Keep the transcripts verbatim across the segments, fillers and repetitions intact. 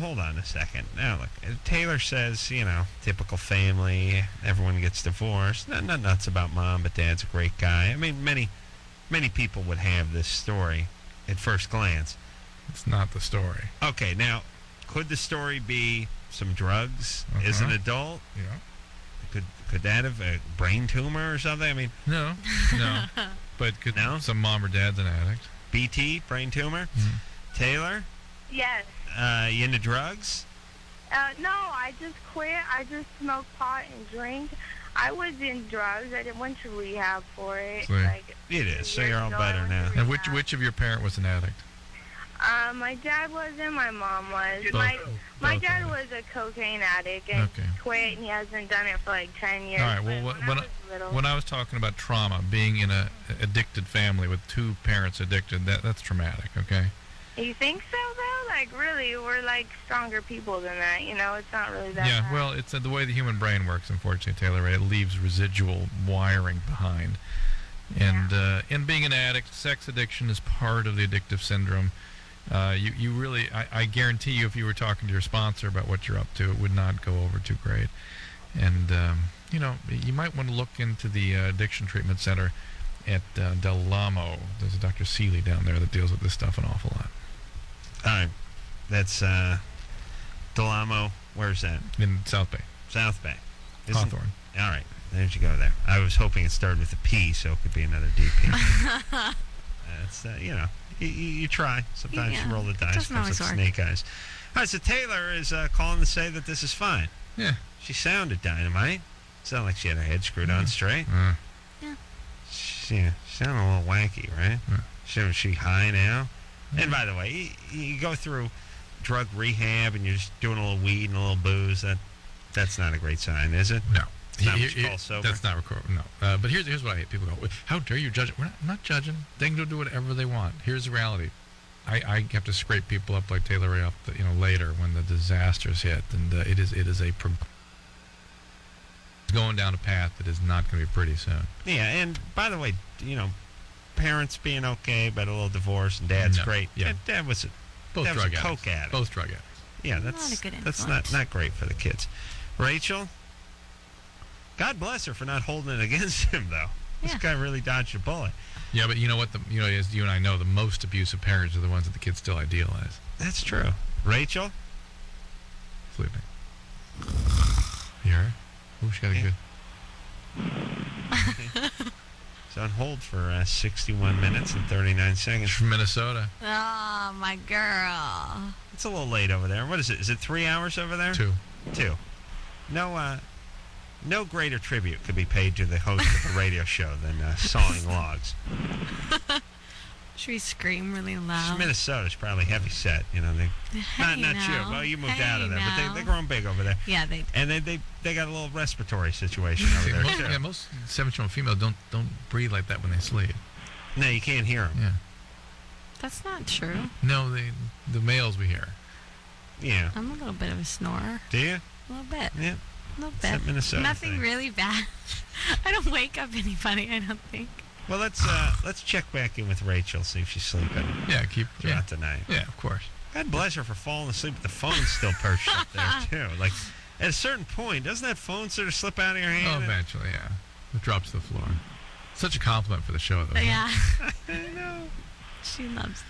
hold on a second. Now, look, Taylor says, you know, typical family, everyone gets divorced. Not, not nuts about mom, but dad's a great guy. I mean, many, many people would have this story at first glance. It's not the story. Okay, now, could the story be some drugs Uh-huh. as an adult? Yeah. Could could that have a brain tumor or something? I mean, No, no. But could No? some mom or dad's an addict? B T, brain tumor? Mhm. Taylor, Yes. uh, you into drugs? Uh, no, I just quit. I just smoke pot and drink. I was in drugs. I did- went to rehab for it. See. Like It is, so years you're all ago, better I went now. to And which rehab. which of your parent was an addict? Uh, my dad was and my mom was. Both. My my Both dad of them. was a cocaine addict and Okay. quit, and he hasn't done it for like ten years. All right. Well, But wh- when, when I I, was little, when I was talking about trauma, being in a addicted family with two parents addicted, that that's traumatic. Okay. you think so though? Like really, we're like stronger people than that. You know, it's not really that. Yeah. bad. Well, it's uh, the way the human brain works. Unfortunately, Taylor, right? It leaves residual wiring behind. And uh, and being an addict, sex addiction is part of the addictive syndrome. Uh, you you really, I, I guarantee you, if you were talking to your sponsor about what you're up to, it would not go over too great. And um, you know, you might want to look into the uh, addiction treatment center at uh, Del Lamo. There's a Doctor Seeley down there that deals with this stuff an awful lot. All right. That's uh, Delamo. Where's that? In South Bay, South Bay. Isn't- Hawthorne. All right. There you go there. I was hoping it started with a P, so it could be another D P. That's, uh, you know, you, you, you try. Sometimes Yeah, you roll the dice. doesn't comes always up work. snake eyes. All right, so Taylor is uh, calling to say that this is fine. Yeah. She sounded dynamite. Sounded like she had her head screwed on straight. Uh, She, she sounded a little wacky, right? Yeah. She, is she high now? And by the way, you, you go through drug rehab and you're just doing a little weed and a little booze. That That's not a great sign, is it? no. It's not He- what you he- call sober. That's not record. No. Uh, but here's here's what I hate. People go, "How dare you judge it?" We're not, I'm not judging. They can go do whatever they want. Here's the reality. I, I have to scrape people up like Taylor Ray up, the, you know, later when the disasters hit, and uh, it is it is a pro- going down a path that is not going to be pretty soon. Yeah, and by the way, you know, parents being okay, but a little divorce, and dad's No, great. yeah. Dad, dad was a, Both dad was a drug coke addicts. addict. Both drug addicts. Yeah, Not that's a good that's not, influence. not great for the kids. Rachel, God bless her for not holding it against him, though. This Yeah. guy really dodged a bullet. Yeah, but you know what? The you know, as you and I know, the most abusive parents are the ones that the kids still idealize. That's true. Rachel? Sleeping. You heard? Oh, she got a Yeah. good. It's on hold for uh, sixty-one minutes and thirty-nine She's seconds. from Minnesota. Oh, my girl. It's a little late over there. What is it? Is it three hours over there? Two. Two. No, uh, no greater tribute could be paid to the host of the radio show than uh, sawing logs. Should we scream really She's loud? Minnesota's probably heavy set, you know. They not Hey not now. you. Well, you moved Hey out of there, but now. they they're growing big over there, Yeah, they. and they they, they got a little respiratory situation over See, there most, too. yeah, most seven-year-old females don't don't breathe like that when they sleep. No, you can't hear them. Yeah. That's not true. No, they the males we hear. Yeah. I'm a little bit of a snorer. Do you? A little bit. Yeah. A little It's that bit. Minnesota Nothing thing. really bad. I don't wake up anybody, I don't think. Well, let's uh, let's check back in with Rachel, see if she's sleeping Yeah, keep. Yeah, throughout the night. yeah, of course. God bless her for falling asleep with the phone still perched up there too. Like at a certain point, doesn't that phone sort of slip out of your Oh, hand? eventually, yeah. It drops to the floor. Such a compliment for the show, though. Yeah. I know. She loves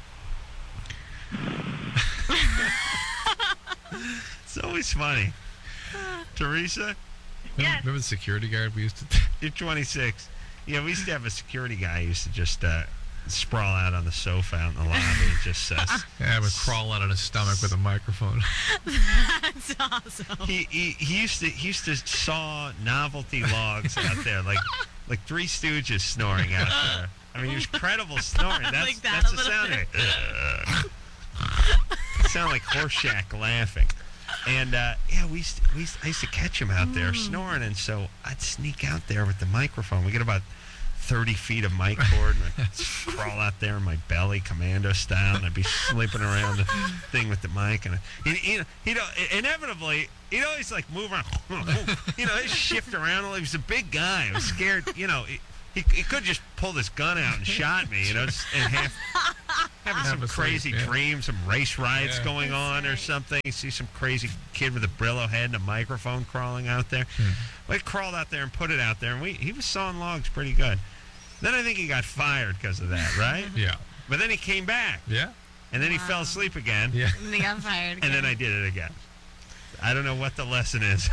It's always funny. Teresa, Remember, Yes. remember the security guard we used to. you're twenty-six. Yeah, we used to have a security guy who used to just uh, sprawl out on the sofa out in the lobby and just uh, Yeah, would crawl out on his stomach with a microphone. That's awesome. he, he he used to he used to saw novelty logs out there like like Three Stooges snoring out there. I mean, he was credible snoring. That's Like that that's a the little sound of bit. it. It sounded like Horseshack laughing. And uh, yeah, we used to, we used, I used to catch him out there snoring, and so I'd sneak out there with the microphone. We get about thirty feet of mic cord, and I'd crawl out there in my belly, commando style, and I'd be slipping around the thing with the mic, and he, he, he'd inevitably he'd always like move around, you know, he'd shift around. He was a big guy. I was scared, you know. He, He, he could just pulled his gun out and shot me, you know, just, and have, having Have some a crazy sleep, yeah. dreams, some race riots Yeah. going That's on or right. something. You see some crazy kid with a Brillo head and a microphone crawling out there. Hmm. Well, he crawled out there and put it out there, and we he was sawing logs pretty good. Then I think he got fired because of that, right? Yeah. But then he came back, Yeah. and then he Wow. fell asleep again, Yeah. And they got fired. and then I again. did it again. I don't know what the lesson is.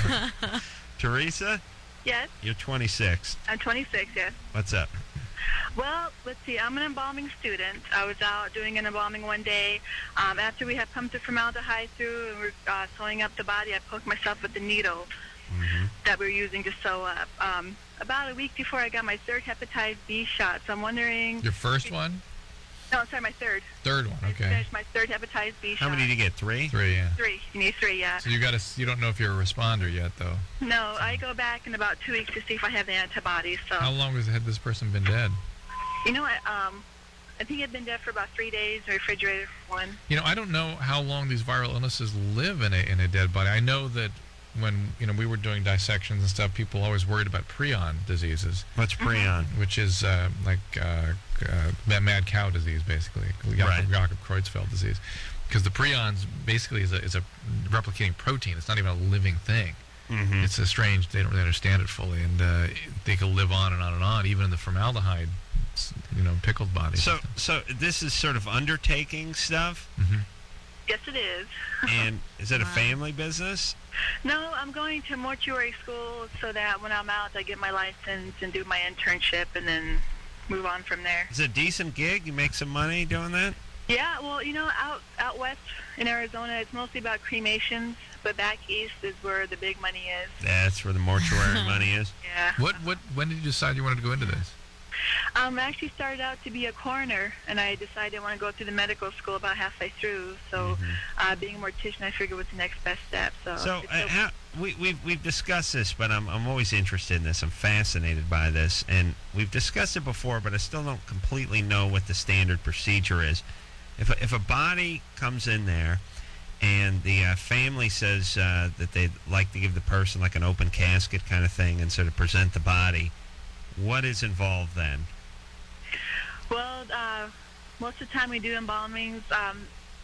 Teresa, Yes, you're twenty-six. I'm twenty-six, yes. What's up? Well, let's see. I'm an embalming student. I was out doing an embalming one day. Um, after we had pumped the formaldehyde through and we're uh, sewing up the body, I poked myself with the needle Mm-hmm. that we were using to sew up. Um, about a week before I got my third hepatitis B shot, so I'm wondering... Your first one? No, sorry, my third. Third one. I Okay. finished my third hepatitis B How shot. many did you get? Three? Three. Yeah. Three. You need three, yeah. So you got to. You don't know if you're a responder yet, though. No, I go back in about two weeks to see if I have the antibodies. So, How long has had this person been dead? you know what? Um, I think I've been dead for about three days, refrigerator for one. You know, I don't know how long these viral illnesses live in a in a dead body. I know that when you know we were doing dissections and stuff, people always worried about prion diseases, What's prion? which is uh, like uh, uh, ma- mad cow disease, basically, Jakob, Right. Jakob Creutzfeldt disease, because the prions basically is a is a replicating protein. It's not even a living thing. Mm-hmm. It's a strange. They don't really understand it fully, and uh, they can live on and on and on, even in the formaldehyde, you know, pickled bodies. So, so this is sort of undertaking stuff, hmm Yes, it is. and is it a Wow. family business? No, I'm going to mortuary school so that when I'm out, I get my license and do my internship and then move on from there. Is it a decent gig? You make some money doing that? Yeah, well, you know, out out west in Arizona, it's mostly about cremations, but back east is where the big money is. That's where the mortuary money is. Yeah. What what when did you decide you wanted to go into this? Um, I actually started out to be a coroner, and I decided I want to go through the medical school about halfway through. So, uh, being a mortician, I figured was the next best step. So, So it's uh, so- how, we, we've we've discussed this, but I'm I'm always interested in this. I'm fascinated by this, and we've discussed it before, but I still don't completely know what the standard procedure is. If a, if a body comes in there, and the uh, family says uh, that they'd like to give the person like an open casket kind of thing, and sort of present the body, what is involved then? well, uh, most of the time we do embalmings. Um,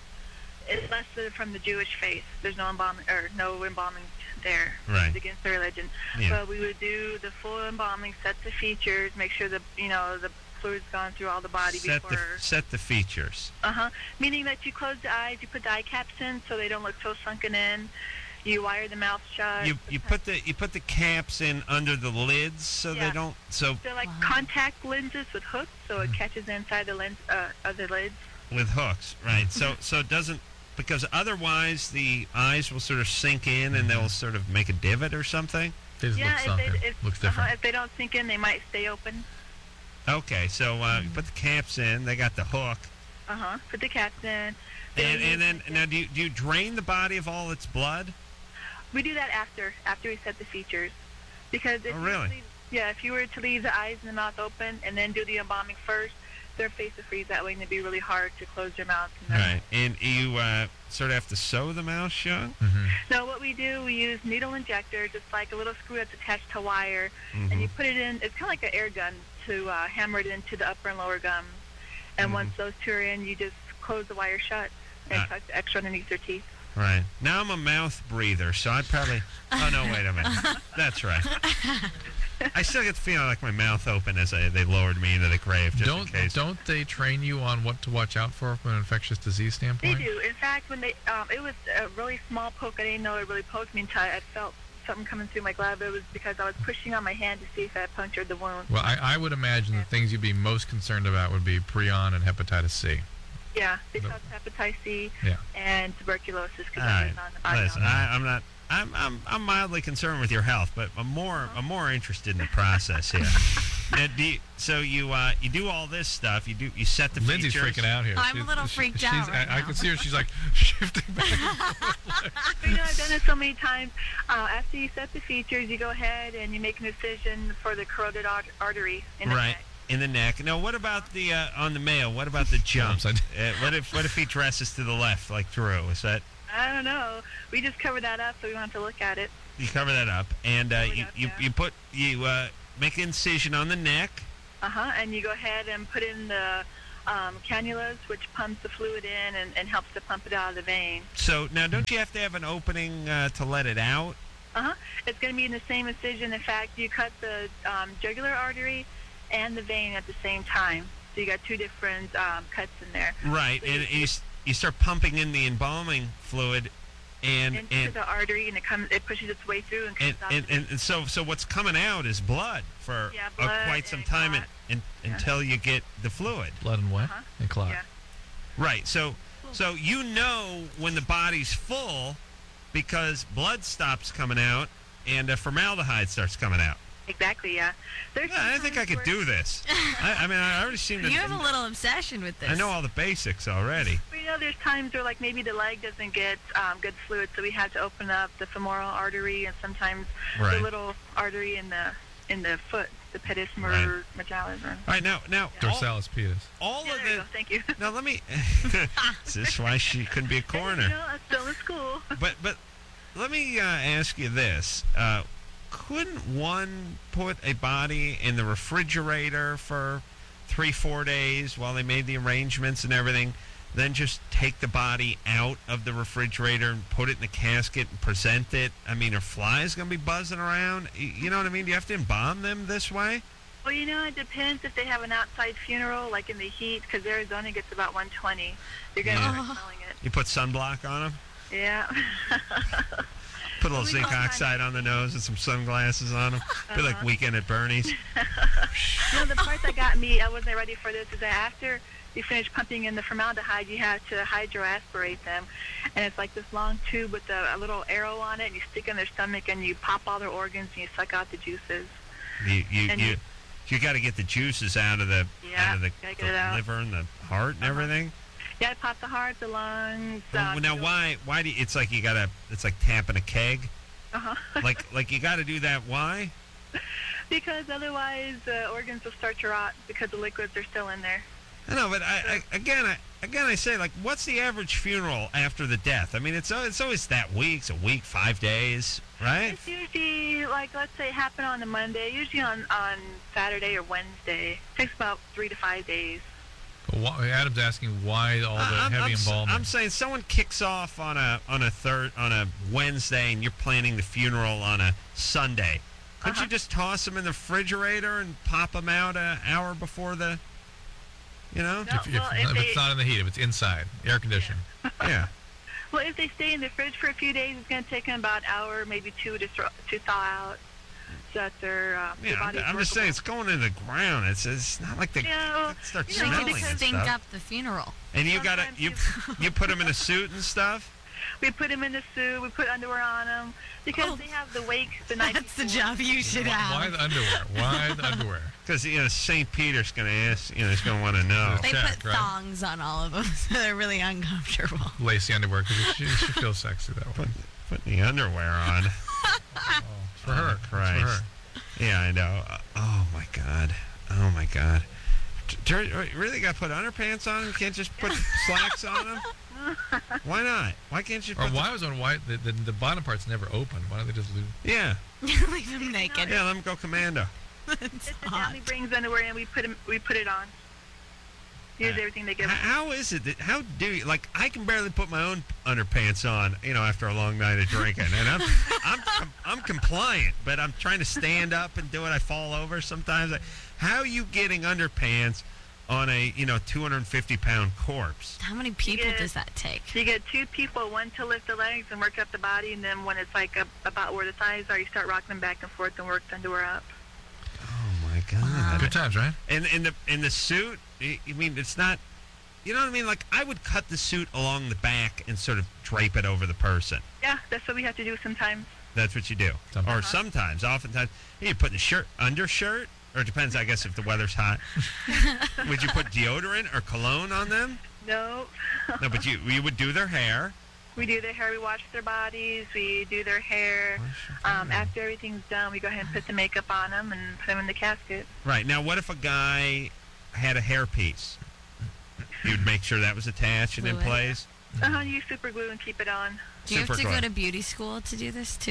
it's less than from the Jewish faith. There's no embalming or no embalming there. Right. It's against their religion. Yeah. But we would do the full embalming, set the features, make sure the you know the fluid's gone through all the body set before. the set the features. Uh huh. Meaning that you close the eyes, you put the eye caps in so they don't look so sunken in. You wire the mouth shut. You you put the you put the caps in under the lids so they Yeah. don't so They're like Wow. contact lenses with hooks, so it catches inside the lens uh, of the lids. with hooks, right? So so it doesn't, because otherwise the eyes will sort of sink in and they'll sort of make a divot or something. They just yeah, look sunken. if they if, Looks uh-huh, different. if they don't sink in, they might stay open. Okay, so uh, you put the caps in. They got the hook, Uh huh. Put the caps in. and and then now do you, do you drain the body of all its blood? We do that after after we set the features, because if Oh, you really? leave, yeah, if you were to leave the eyes and the mouth open and then do the embalming first, their face will freeze that way, and it'd be really hard to close their mouth. And their- Right, and you uh, sort of have to sew the mouth shut. hmm So what we do, we use needle injector, just like a little screw that's attached to wire, Mhm. and you put it in. It's kind of like an air gun to uh, hammer it into the upper and lower gums. And Mhm. once those two are in, you just close the wire shut and Ah. tuck the extra underneath your teeth. Right. Now I'm a mouth breather, so I'd probably. Oh no! Wait a minute. That's right. I still get the feeling like my mouth open as I, they lowered me into the grave, just Don't in case. don't they train you on what to watch out for from an infectious disease They standpoint? do. In fact, when they, um, it was a really small poke. I didn't know it really poked me until I felt something coming through my glove. It was because I was pushing on my hand to see if I punctured the wound. Well, I, I would imagine the things you'd be most concerned about would be prion and hepatitis C. Yeah, because hepatitis C Yeah. and tuberculosis because All that right. is on the body. Listen, I, I'm not. I'm, I'm I'm mildly concerned with your health, but I'm more I'm more interested in the process here. Now, do you, so you uh, you do all this stuff. You do you set the Lindsay's features. freaking out here. I'm a She's- little she- freaked she's, out right I, I now. can see her. She's like shifting back. But, you know, I've done it so many times. Uh, after you set the features, you go ahead and you make an incision for the carotid art- artery in the Right. neck. In the neck. Now, what about the uh, on the male? What about the jump? Upside Uh, what if what if he dresses to the left like Drew? Is that I don't know. We just cover that up so we don't have to look at it. you cover that up and uh, Cover it you, up, you yeah. you put you uh, make an incision on the neck. Uh-huh, and you go ahead and put in the um, cannulas, which pumps the fluid in and, and helps to pump it out of the vein. So now, don't you have to have an opening uh, to let it out? Uh-huh. It's going to be in the same incision. In fact, you cut the um, jugular artery and the vein at the same time. So you got two different um, cuts in there. Right, So and you- you, s- you start pumping in the embalming fluid, and into and the artery, and it comes, it pushes its way through and comes and, out. and, the and, and so so what's coming out is blood for Yeah, uh, blood quite some and time, clot. and, and, until you get the fluid. Blood and what? Uh-huh. And clot. Yeah. Right. So so you know when the body's full because blood stops coming out and uh, formaldehyde starts coming out. Exactly, yeah. There's Yeah, I think I sometimes could where- do this. I, I mean, I already seem to. You have a little obsession with this. I know all the basics already. We know there's times where, like, maybe the leg doesn't get um, good fluid, so we have to open up the femoral artery and sometimes Right. the little artery in the in the foot, the pedis Right. or majalis. Or, All right, now now all, Dorsalis pedis. all yeah, of there you the go. Thank you. now let me. Is this why she couldn't be a You coroner? know, I'm still in school. But but let me uh, ask you this: uh, couldn't one put a body in the refrigerator for three four days while they made the arrangements and everything? Then just take the body out of the refrigerator and put it in the casket and present it. I mean, are flies going to be buzzing around? Y- You know what I mean? Do you have to embalm them this way? Well, you know, it depends if they have an outside funeral, like in the heat, because Arizona gets about one twenty. You're going to Yeah. start smelling it. You put sunblock on them? Yeah. Put a little We zinc all kind of- oxide on the nose and some sunglasses on them? Be like Uh-huh. Weekend at Bernie's. You know, the part that got me, I wasn't ready for this, is that after you finish pumping in the formaldehyde, you have to hydroaspirate them. And it's like this long tube with a, a little arrow on it, and you stick it in their stomach, and you pop all their organs, and you suck out the juices. You you And you, you- you got to get the juices out of the Yeah, out of the, gotta get the it out. liver and the heart and Uh-huh. everything. Yeah, I pop the heart, the lungs. Well, uh, now the- why why do you, it's like you got to it's like tapping a keg. Uh-huh. Like like you got to do that. Why? Because otherwise the organs will start to rot because the liquids are still in there. I know, but I, I again I again I say, like, what's the average funeral after the death? I mean, it's al- it's always that week, it's a week, five days, right? It's usually, like, let's say it happened on a Monday, usually on, on Saturday or Wednesday. It takes about three to five days. Why, Adam's asking why all the I'm, heavy I'm, s- involvement. I'm saying someone kicks off on a on a third on a Wednesday, and you're planning the funeral on a Sunday. Could Uh-huh. you just toss them in the refrigerator and pop them out an hour before the, you know? No. if, if, well, if if they- it's not in the heat, if it's inside, air conditioned. Yeah. Well, if they stay in the fridge for a few days, it's going to take them about an hour, maybe two, to, throw, to thaw out. So that their, um, their Yeah, I'm, body's I'm just saying, workable. it's going into the ground. It's it's not like the Yeah, well, it starts you know, smelling because and Stink stuff. up the funeral. And you gotta sometimes you you- you put them in a suit and stuff. We put them in the suit. We put underwear on them because Oh. they have the wake the night That's the before. job you should Why, have. why the underwear? Why the underwear? Because, you know, Saint Peter's going to ask, you know, he's going to want to know. They check, put right? thongs on all of them, so they're really uncomfortable. Lacy underwear, because she, she feels sexy that way. Put, putting the underwear on. Oh, for her. Oh, It's for Christ. her. Yeah, I know. Uh, oh, my God. Oh, my God. D- Ter- you really got to put underpants on? You can't just put slacks on them? Why not? Why can't you Or put why was on why the, the the bottom part's never open? Why don't they just leave? the... Yeah. Leave them naked. Yeah, let them go commando. It's It's the hot. family brings underwear and we put 'em- we put it on. Here's Uh, everything they H- give us. How is it that, how do you, like, I can barely put my own underpants on, you know, after a long night of drinking, and I'm, I'm, com- I'm compliant, but I'm trying to stand up and do it. I fall over sometimes. Like, how are you getting underpants on a, you know, two hundred fifty pound corpse? How many people get- does that take? So you get two people, one to lift the legs and work up the body, and then when it's like a, about where the thighs are, you start rocking them back and forth and work the underwear up. Oh my God! Good times, right? And in the in the suit, I I mean, it's not. You know what I mean? Like, I would cut the suit along the back and sort of drape it over the person. Yeah, that's what we have to do sometimes. That's what you do. Sometimes. Or sometimes, oftentimes, you put the shirt, undershirt, or it depends, I guess, if the weather's hot. Would you put deodorant or cologne on them? No. No, but you you would do their hair. We do their hair, we wash their bodies, we do their hair. Um, after everything's done, we go ahead and put the makeup on them and put them in the casket. Right. Now, what if a guy had a hairpiece? You'd make sure that was attached and in Fluid. place? Uh-huh, use super glue and keep it on. Do you have Super to glue. go to beauty school to do this too?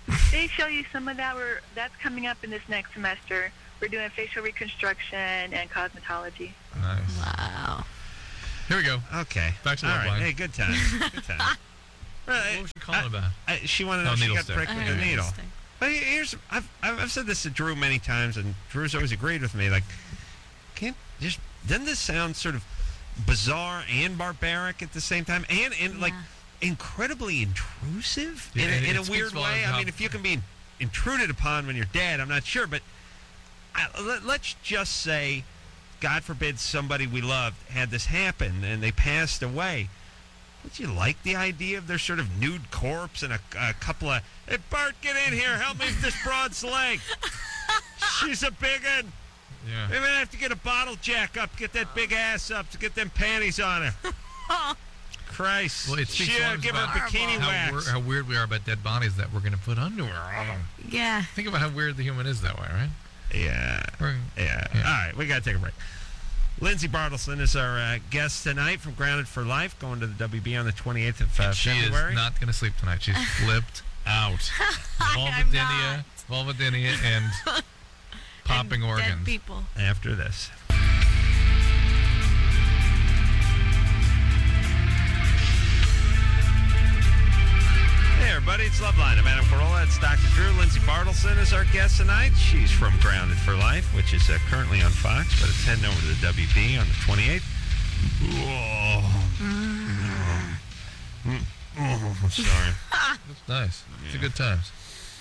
they show you some of that. We're, that's coming up in this next semester. We're doing facial reconstruction and cosmetology. Nice. Wow. Here we go. Okay. Back to All Love right. Line. Hey, good time. Good time. Well, What was she calling I- about? I, she wanted to know Oh, if she needle got stick. pricked with Oh, a needle. interesting. But here's I've I've I've said this to Drew many times, and Drew's always agreed with me. Like, can't just doesn't this sound sort of bizarre and barbaric at the same time, and and like Yeah. incredibly intrusive Yeah, in, a, it- in a it weird speaks way? volumes I how- mean, if you can be intruded upon when you're dead, I'm not sure, but I, let, let's just say, God forbid, somebody we loved had this happen and they passed away. Would you like the idea of their sort of nude corpse and a, a couple of, hey, Bart, get in here, help me with this broad's leg. She's a big one. Yeah. We're going to have to get a bottle jack up, get that big ass up to get them panties on her. Christ. Well, it speaks She, uh, volumes give her about bikini how, wax. weir- how weird we are about dead bodies that we're going to put underwear on them. Yeah. Think about how weird the human is that way, right? Yeah. We're- Yeah. Yeah. All right, we got to take a break. Lindsay Bartleson is our uh, guest tonight from Grounded for Life, going to the W B on the twenty-eighth of uh, And she February. is not going to sleep tonight. She's flipped out. I'm Vulvodynia, vulvodynia, and popping And organs. Dead people. After this. Hey, everybody, it's Loveline. I'm Adam Carolla. It's Doctor Drew. Lindsay Bartleson is our guest tonight. She's from Grounded for Life, which is uh, currently on Fox, but it's heading over to the W B on the twenty-eighth. Whoa. Mm. Oh, sorry. That's nice. It's a good times.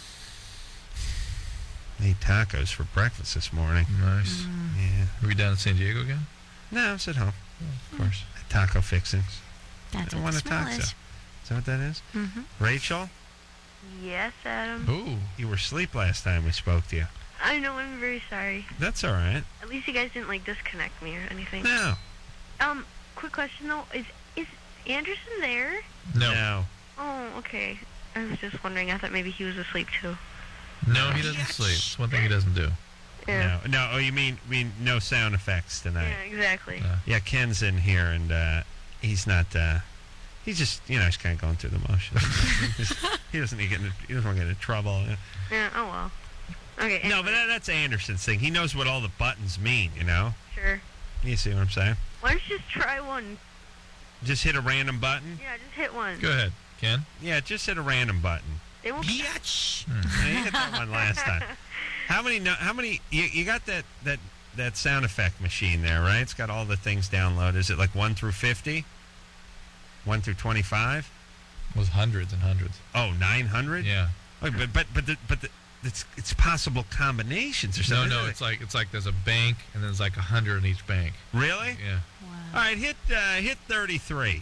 I ate tacos for breakfast this morning. Nice. Yeah. Are we down in San Diego again? No, I was at home. Of course. Taco fixings. That's I don't what want the a smell taco. is. Is that what that is? Mm-hmm. Rachel, Yes, Adam. Ooh. you were asleep last time we spoke to you. I know. I'm very sorry. That's all right. At least you guys didn't like disconnect me or anything. No. Um, quick question though: Is is Anderson there? No. No. Oh, okay. I was just wondering. I thought maybe he was asleep too. No, he doesn't sleep. It's one thing he doesn't do. Yeah. No. No. Oh, you mean mean no sound effects tonight? Yeah, exactly. Uh, Yeah, Ken's in here, and uh, he's not. Uh, he's just, you know, he's kind of going through the motions. He's- he doesn't get into, he doesn't want to get into trouble. Yeah. Oh well. Okay. No, but anyway, that, that's Anderson's thing. He knows what all the buttons mean. You know. sure. You see what I'm saying? Why don't you just try one? Just hit a random button. Yeah, just hit one. go ahead, Ken. Yeah, just hit a random button. They won't. Biatch. Yeah, you hit that one last time. How many? No, how many? You, you got that that that sound effect machine there, right? It's got all the things downloaded. Is it like one through fifty? One through twenty-five? It was hundreds and hundreds. Oh, nine hundred? Yeah. Oh, but but but the, but the, it's it's possible combinations or No, something. no, isn't it's like it's like there's a bank and there's like a hundred in each bank. it? Really? Yeah. Wow. All right, hit uh, hit thirty-three.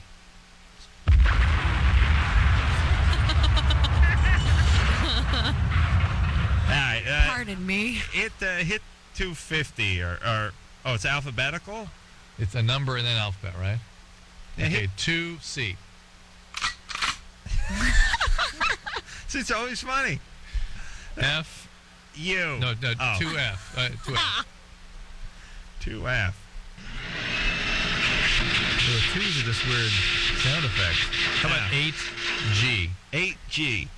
All right, uh, Pardon me. hit uh, hit two fifty or, or oh, it's alphabetical. It's a number and then alphabet, right? Yeah, Okay, hit- two C. See, it's always funny. F. You. No, no, Oh. two F. Uh, two F. Two F. So the twos are just weird sound effects. How about Yeah. eight G? Eight G.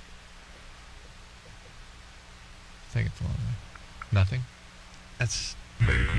I think it's a long way. Nothing. That's What has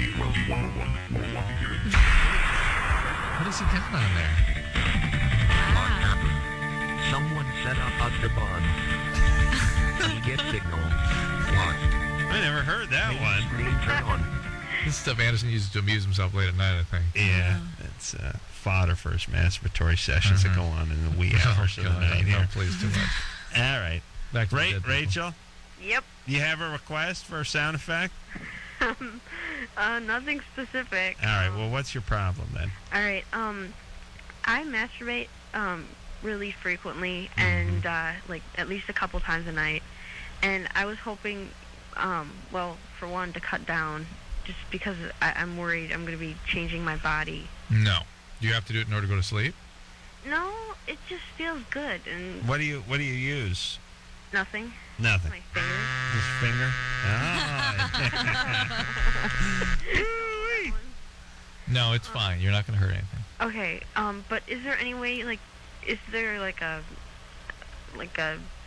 he got on there? Wow. Someone set up Esteban. He gets signal. Watch. I never heard that Main one. screen turn on. This is stuff Anderson uses to amuse himself late at night, I think. Yeah, it's uh, fodder for his masturbatory sessions that Mhm. go on in the wee Oh, hours of the God, night no, here. please, too much. All right, Back to the Ra- dead people. Rachel, Yep. you have a request for a sound effect? Uh, nothing specific. All right, Um, well, what's your problem then? All right. Um, I masturbate um really frequently and uh, like at least a couple times a night, and I was hoping, um, well, for one to cut down, just because I, I'm worried I'm going to be changing my body. No. You have to do it in order to go to sleep? No, it just feels good and What do you What do you use? nothing. Nothing. My fingers. His finger. Oh. No, it's fine. You're not going to hurt anything. Okay. Um, but is there any way like, is there like a, like a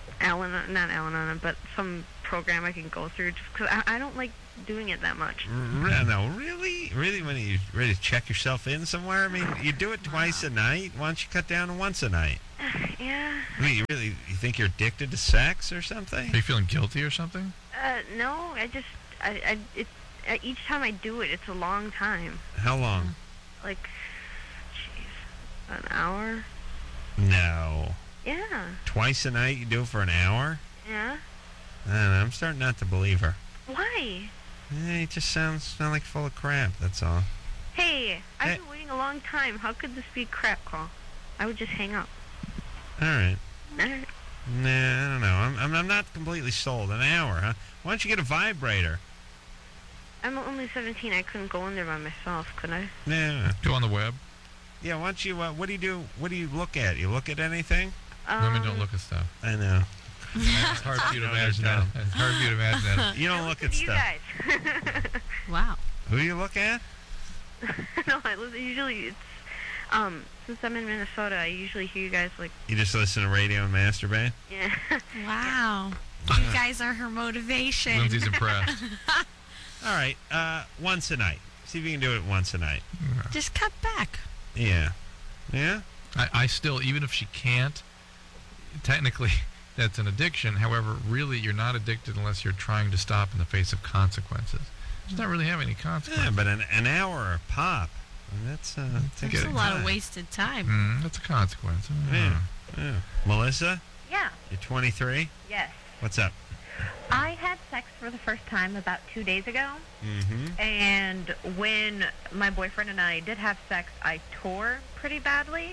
Al-Anon, not Al-Anon, but some program I can go through, just because I, I don't like doing it that much. Re- no, really? Really? When you ready to check yourself in somewhere? I mean, you do it twice a night. Why don't you cut down to once a night? Yeah. I mean, you really you think you're addicted to sex or something? Are you feeling guilty or something? Uh, no, I just, I, I, it, uh, each time I do it, it's a long time. How long? Like, jeez, an hour? No. Yeah. Twice a night you do it for an hour? Yeah. I don't know, I'm starting not to believe her. Why? Eh, it just sounds, sound like full of crap, that's all. Hey, I've Hey. been waiting a long time. How could this be a crap call? I would just hang up. All right. Alright. Nah, I don't know. I'm, I'm, I'm not completely sold. An hour, huh? Why don't you get a vibrator? I'm only seventeen. I couldn't go in there by myself, could I? Yeah. Go on the web. Yeah, why don't you, uh, what do you do, what do you look at? You look at anything? Um, Women don't look at stuff. I know. It's hard for you to No, imagine no. that. It's hard for you to imagine that. You don't I look listen at to you stuff. guys. Wow. Who do you look at? No, I listen, usually it's, um, since I'm in Minnesota, I usually hear you guys, like, You just listen to radio and masturbate? yeah. Wow. You guys are her motivation. Lindsay's impressed. All right, uh, once a night. See if you can do it once a night. Just cut back. Yeah. Yeah? I, I still, even if she can't, technically that's an addiction. However, really, you're not addicted unless you're trying to stop in the face of consequences. It's not really having any Yeah, consequences. but an, an hour of pop, that's, uh, that's That's a good lot time. of wasted time. Mm, that's a consequence. Yeah, yeah. Melissa, Yeah, you're twenty-three? yes. What's up? I had sex for the first time about two days ago, Mm-hmm. and when my boyfriend and I did have sex, I tore pretty badly,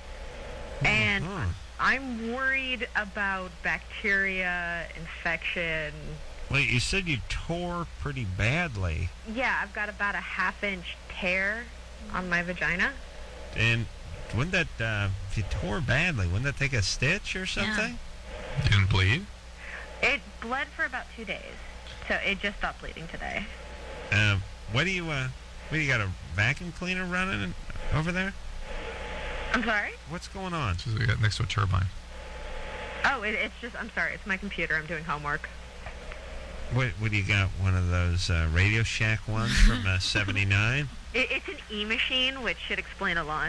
and Oh. I'm worried about bacteria, infection. Wait, you said you tore pretty badly, Yeah, I've got about a half-inch tear on my vagina. and wouldn't that, uh, if you tore badly, wouldn't that take a stitch or something? You didn't bleed? It bled for about two days, so it just stopped bleeding today. Uh, what do you, uh, what do you got, a vacuum cleaner running over there? I'm sorry? What's going on? She's got next to a turbine. Oh, it, it's just, I'm sorry, it's my computer. I'm doing homework. What, what do you got, one of those uh, Radio Shack ones from uh, seventy-nine? It, it's an e-machine, which should explain a lot.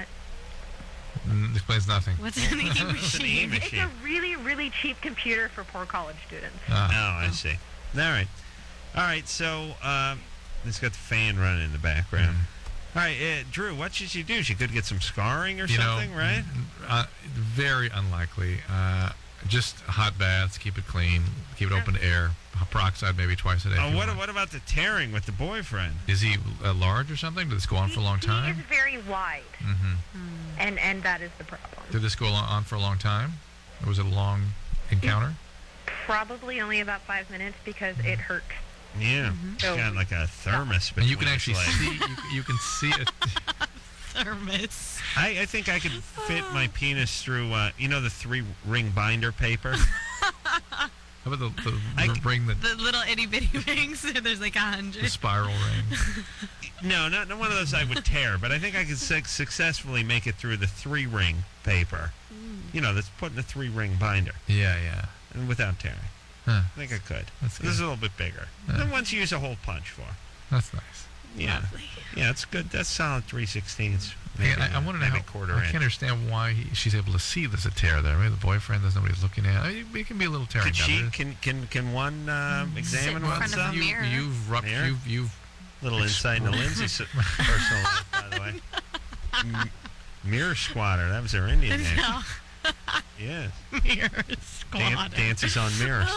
Mm, explains nothing. What's an E machine? It's E-machine. a really, really cheap computer for poor college students. Ah. Oh, I see. All right. All right, so um, it's got the fan running in the background. All right, uh, Drew, what should you do? She could get some scarring or You something, know, right? Uh, very unlikely. Uh, just hot baths, keep it clean, keep it open to air. Peroxide maybe twice a day. if Oh, you what, want. what about the tearing with the boyfriend? Is he uh, large or something? Did this go on for a long He time? is very wide, Mm-hmm. and, and that is the problem. Did this go on for a long time? Or was it a long encounter? Probably only about five minutes because it hurt. Yeah, Mm-hmm. it's got like a thermos And you between can its actually legs. see. You, you can see it. Thermos. I, I think I could fit my penis through, uh, you know, the three-ring binder paper? How about the, the I r- c- ring, the, The little itty bitty rings. There's like a the hundred. spiral ring? No, not, not one of those I would tear, but I think I could su- successfully make it through the three-ring paper. You know, that's put in a three-ring binder, Yeah, yeah. and without tearing. Huh, I think I could. That's This is good. a little bit bigger. Yeah. The ones you use a hole punch for. That's nice. Yeah. Lovely. Yeah, it's good. That's solid three sixteenths. Hey, Maybe, I, I uh, want to know maybe how, quarter I inch. can't understand why he, she's able to see there's a tear there. Maybe the boyfriend, there's nobody looking at it. It can be a little tearing Could down she? there. Can can can one uh, examine in front of oneself? a you, mirror. You've, rupt, Mirror? you've, you've Little insight into Lindsay's personal life, by the way. M- mirror squatter. That was her Indian name. No. Yes. Mirror Dan- squatter. dances on mirrors.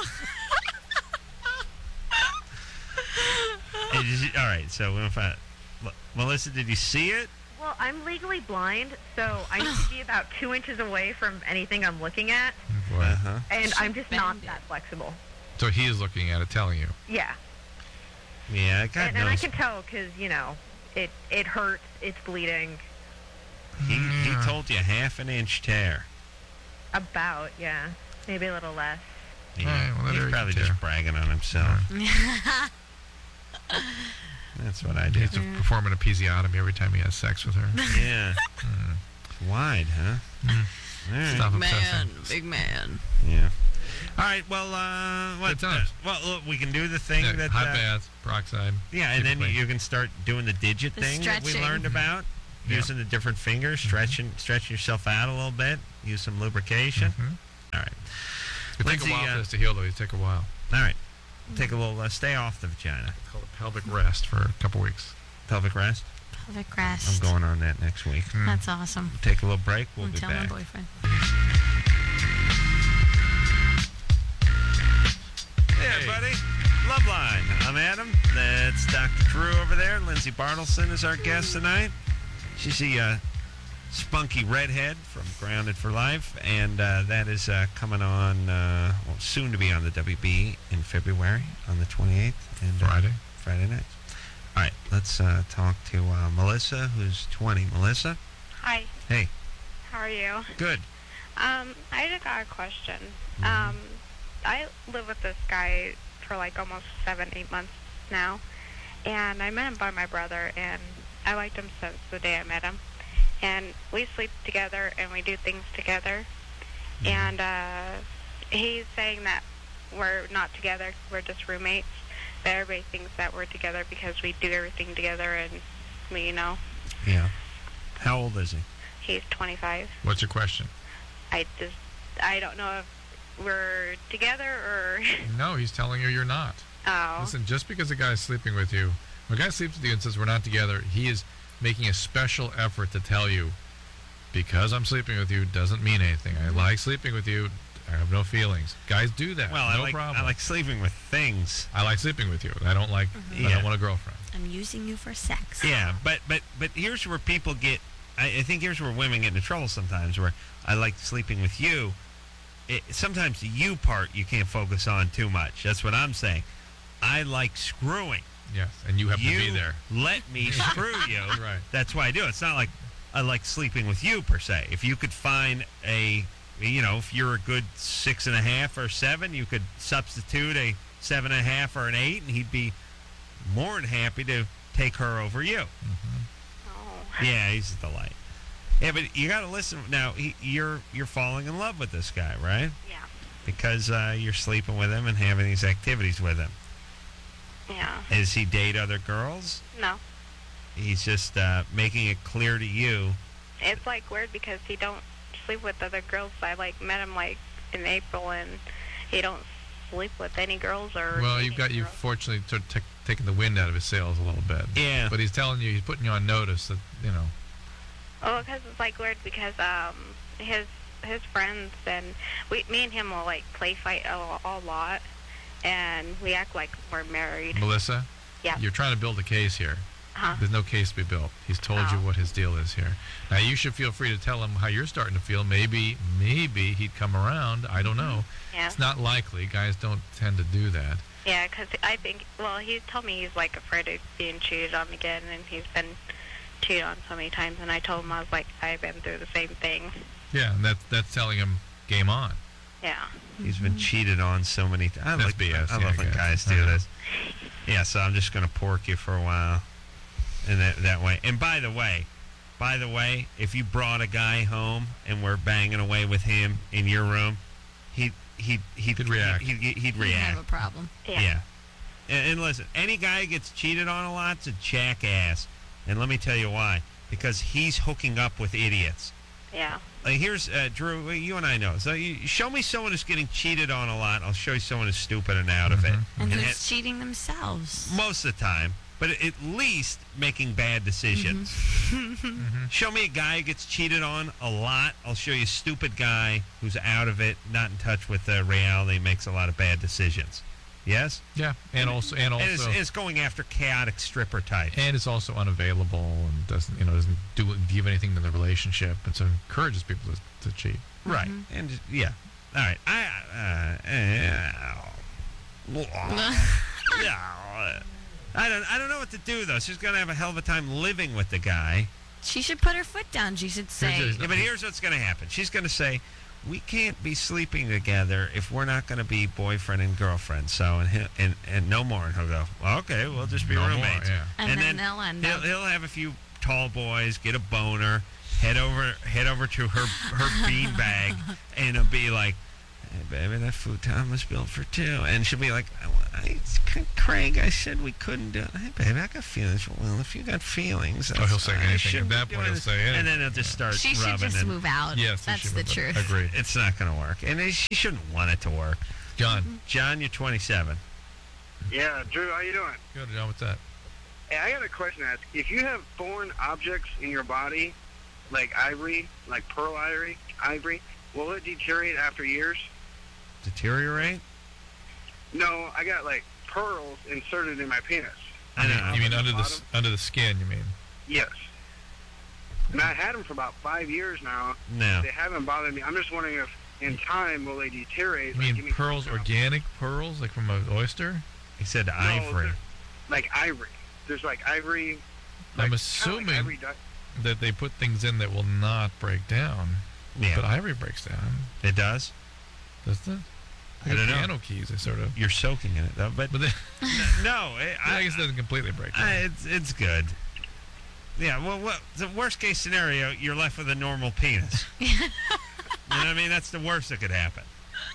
Hey, did you- all right. So if I, L- Melissa, did you see it? Well, I'm legally blind, so I need to be about two inches away from anything I'm looking at, boy. Uh huh. and Should I'm just not bend it. that flexible. So he is looking at it, telling you. Yeah, Yeah. God and, and I knows. can tell because, you know, it, it hurts, it's bleeding. He he Yeah. told you half an inch tear. About, yeah, maybe a little less. Yeah. All right, well, that He's area probably can just tear. bragging on himself. That's what I do. He has to perform an episiotomy every time he has sex with her. Yeah. Mm. It's wide, huh? Mm. All right. Stop Man, obsessing. big man. Yeah. All right. Well, uh, what? Good times. Uh, well, look, we can do the thing Yeah, that. hot uh, baths, peroxide. Yeah, and keep it then clean. you can start doing the digit The thing that we stretching. learned about. Yeah. Using the different fingers, stretching, stretching yourself out a little bit. Use some lubrication. Mhm. All right. It take Lindsay, a while uh, for this to heal, though. It take a while. All right. Take a little. Uh, stay off the vagina. It's called a pelvic rest for a couple weeks. Pelvic rest. Pelvic I'm rest. going on that next week. Mm. That's awesome. Take a little break. We'll I'm be telling back. my boyfriend. Hey, everybody. Love Line. I'm Adam. That's Doctor Drew over there. Lindsay Bartleson is our guest tonight. She's the uh, spunky redhead from Grounded for Life, and uh, that is uh, coming on, uh, well, soon to be on the W B in February on the twenty-eighth. And, uh, Friday. Friday night. All right, let's uh, talk to uh, Melissa, who's twenty. Melissa? Hi. Hey. How are you? Good. Um, I just got a question. Mhm. Um, I live with this guy for like almost seven, eight months now, and I met him by my brother, and I liked him since the day I met him. And we sleep together, and we do things together. Mhm. And uh, he's saying that we're not together, we're just roommates. But everybody thinks that we're together because we do everything together, and we, you know, Yeah. How old is he? he's twenty-five. What's your question? I just, I don't know if we're together or, No, he's telling you you're not. oh. Listen, just because a guy's sleeping with you, when a guy sleeps with you and says we're not together, he is making a special effort to tell you, because I'm sleeping with you doesn't mean anything. I like sleeping with you. I have no feelings. Guys do that. Well, no I like problem. I like sleeping with things. I like sleeping with you. I don't like. I Yeah. don't want a girlfriend. I'm using you for sex. Yeah, but but but here's where people get. I, I think here's where women get into trouble sometimes. Where I like sleeping with you. It, sometimes the you part you can't focus on too much. That's what I'm saying. I like screwing. Yes, and you have you to be there. let me screw you. Right. That's why I do it. It's not like I like sleeping with you per se. If you could find a, you know, if you're a good six and a half or seven, you could substitute a seven and a half or an eight, and he'd be more than happy to take her over you. Mm-hmm. Oh. Yeah, he's a delight. Yeah, but you got to listen. Now, he, you're you're falling in love with this guy, right? Yeah. Because uh, you're sleeping with him and having these activities with him. Yeah. Does he date other girls? No. He's just uh, making it clear to you. It's like weird because he don't sleep with other girls. I like met him like in April, and he don't sleep with any girls or. Well, any you've got you girls. fortunately sort of t- taken the wind out of his sails a little bit. Yeah. But he's telling you, he's putting you on notice that you know. Oh, because it's like weird because um his his friends and we me and him will like play fight a, a lot, and we act like we're married. Melissa. Yeah. You're trying to build a case here. Huh? There's no case to be built. He's told you Oh. what his deal is here. Now you should feel free to tell him how you're starting to feel. Maybe, maybe he'd come around. I don't know. Yeah. It's not likely. Guys don't tend to do that. Yeah, because I think well he told me he's like afraid of being cheated on again, and he's been cheated on so many times. And I told him I was like I've been through the same thing. Yeah, and that's that's telling him game on. Yeah. He's been cheated on so many times. I That's like B S, I yeah, love I when guess. guys I do know. this. Yeah, so I'm just going to pork you for a while, and that that way. And by the way, by the way, if you brought a guy home and we're banging away with him in your room, he he he He'd react. He'd, he'd, he'd You react. have a problem. Yeah. Yeah. And, and listen, any guy who gets cheated on a lot's a jackass, and let me tell you why. Because he's hooking up with idiots. Yeah. Like here's uh, Drew. You and I know. So you show me someone who's getting cheated on a lot. I'll show you someone who's stupid and out of it. Mhm. And And who's ha- cheating themselves. most of the time, but at least making bad decisions. Mm-hmm. Show me a guy who gets cheated on a lot. I'll show you a stupid guy who's out of it, not in touch with uh, reality, makes a lot of bad decisions. Yes, Yeah, and also and and it's, also it's going after chaotic stripper types. and it's also unavailable and doesn't you know doesn't do give anything to the relationship, and so encourages people to, to cheat. Right, and just, yeah. All right, I. Uh, uh, yeah. I don't. I don't know what to do though. She's gonna have a hell of a time living with the guy. She should put her foot down. She should say, Here's Yeah, but here's what's gonna happen. She's gonna say, "We can't be sleeping together if we're not gonna be boyfriend and girlfriend." So and he'll, and and no more. And he'll go, well, "Okay, we'll just be No more, roommates." yeah. and, then, they'll end he'll, up. he'll have a few tall boys, get a boner, head over head over to her her beanbag, and it'll be like, Hey, baby, that futon was built for two. And she'll be like, I, I, Craig, I said we couldn't do it. Hey, baby, I got feelings. Well, if you got feelings, Oh, he'll that's say fine. I anything. shouldn't At that be point, doing he'll this. say anything. And then he'll just start She should rubbing just and move out. Yes, he That's should the move out. truth. Agreed. it's not going to work. And it- she shouldn't want it to work. John. John, you're twenty-seven. Yeah, Drew, how you doing? Good, John. What's that? Hey, I got a question to ask. If you have foreign objects in your body, like ivory, like pearl ivory, ivory, will it deteriorate after years? Deteriorate? No, I got like pearls inserted in my penis. I know. You mean on under the the bottom? s- under the skin? You mean? Yes. And I had them for about five years now. No. They haven't bothered me. I'm just wondering if, in time, will they deteriorate? You like, mean give me pearls, some kind of- organic pearls, like from an oyster? He said No, ivory. they're- like ivory. There's like ivory. I'm like, assuming kinda like ivory di- that they put things in that will not break down. Yeah. But ivory breaks down, It does? doesn't it? I Like don't know. Piano keys, they sort of. You're soaking in it, though. But, But then, no, it, I, I, guess it doesn't completely break down. I, it's, it's good. Yeah, well, well, the worst case scenario, you're left with a normal penis. You know what I mean? That's the worst that could happen.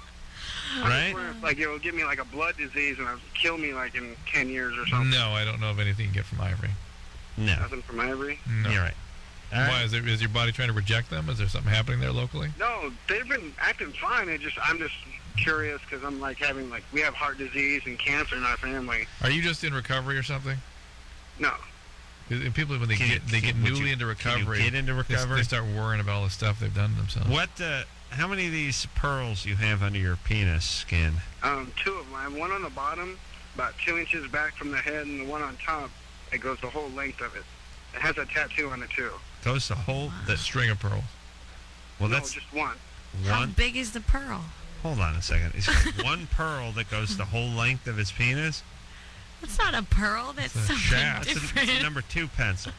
I'm just Right? wondering if, like, it will give me like a blood disease and it'll kill me like in ten years or something. no, I don't know of anything you get from ivory. No. Nothing from ivory? No. You're right. All right. Why is, there, is your body trying to reject them? Is there something happening there locally? No, they've been acting fine. It just I'm just curious because I'm like having like we have heart disease and cancer in our family. Are you just in recovery or something? No, 'Cause People when they Can you- get they get can- would newly you- into can you recovery, get into they s- recovery? They, start worrying about all the stuff they've done to themselves. What? Uh, how many of these pearls you have under your penis skin? um, two of them. I have one on the bottom, about two inches back from the head, and the one on top. It goes the whole length of it. It has a tattoo on it too. Goes the whole. The, String of pearls. well, no, that's just one. How one. big is the pearl? Hold on a second. It's got one pearl that goes the whole length of his penis. That's not a pearl. That's It's a something shaft. That's a, different. it's a number two pencil.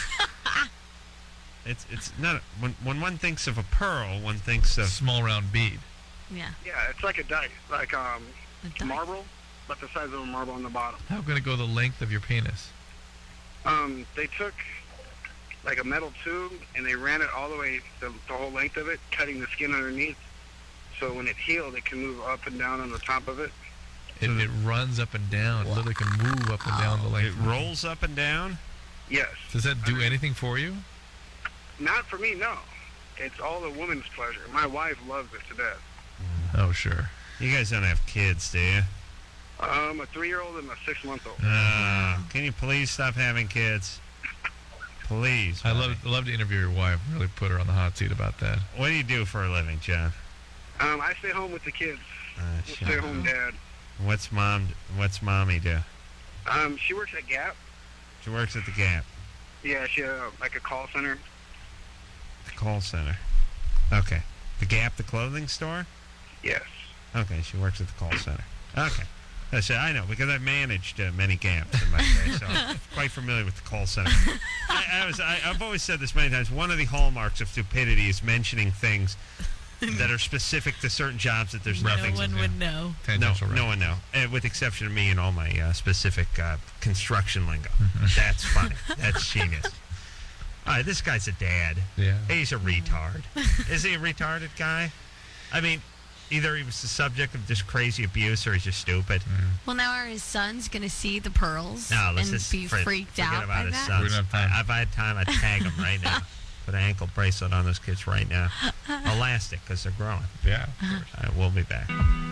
it's it's not a, when when one thinks of a pearl, one thinks of Small round bead. Yeah. Yeah, it's like a dice, like um a duck. marble, but the size of a marble on the bottom. How can it go the length of your penis? Um, they took like a metal tube and they ran it all the way the, the whole length of it, cutting the skin underneath. So when it healed, it can move up and down on the top of it. It, it runs up and down. It literally can move up and down the it length. rolls up and down. Yes. Does that do anything for you? Not for me, no. It's all the woman's pleasure. My wife loves it to death. Oh, sure. You guys don't have kids, do you? Um, a three-year-old and a six-month-old. Uh, can you please stop having kids? Please. I buddy. love love to interview your wife. Really put her on the hot seat about that. What do you do for a living, John? Um, I stay home with the kids. Uh, I'm a shut stay-home up. dad. What's mom? What's mommy do? Um, she works at Gap. She works at the Gap, Yeah, she uh, like a call center. the call center. Okay, the Gap, the clothing store. Yes. Okay, she works at the call center. Okay. I said, I know, because I've managed uh, many Gaps in my day, so I'm quite familiar with the call center. I, I was, I, I've always said this many times. One of the hallmarks of stupidity is mentioning things that are specific to certain jobs that there's No nothing. one yeah. would know. No, Tangential no right. one know, uh, with the exception of me and all my uh, specific uh, construction lingo. That's funny. That's genius. All right, this guy's a dad. Yeah. He's a retard. Is he a retarded guy? I mean, either he was the subject of just crazy abuse or he's just stupid. Well, now are his sons going to see the pearls No, let's and just be fr- freaked forget out about by his that? sons. We don't have time. I, if I had time, I'd tag them right now. Put an ankle bracelet on those kids right now. Elastic, because they're growing. Yeah. Of course. All right, we'll be back.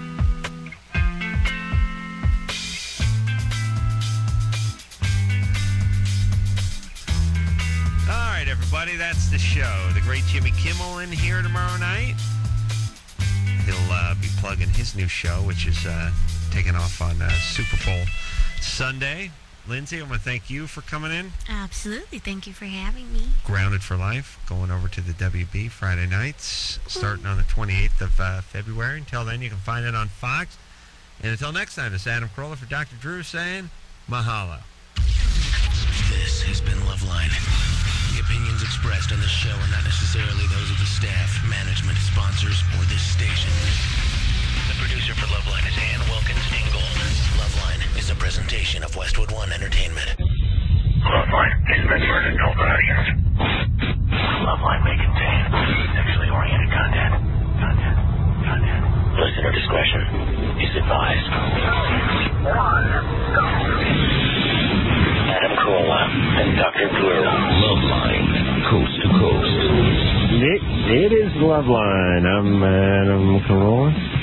All right, everybody, that's the show. The great Jimmy Kimmel in here tomorrow night. He'll uh, be plugging his new show, which is uh, taking off on uh, Super Bowl Sunday. Lindsay, I want to thank you for coming in. Absolutely. Thank you for having me. Grounded for Life, going over to the W B Friday nights, starting on the twenty-eighth of uh, February. Until then, you can find it on Fox. And until next time, it's Adam Carolla for Doctor Drew saying, mahalo. This has been Loveline. The opinions expressed on this show are not necessarily those of the staff, management, sponsors, or this station. The producer for Loveline is Ann Wilkins Ingold. Loveline is a presentation of Westwood One Entertainment. Loveline is meant for an adult audience. Loveline may contain sexually oriented content. Content. Content. Listen. Listener discretion is advised. Adam Carolla and Doctor Drew. Loveline, coast to coast. It, it is Loveline. I'm Adam Carolla.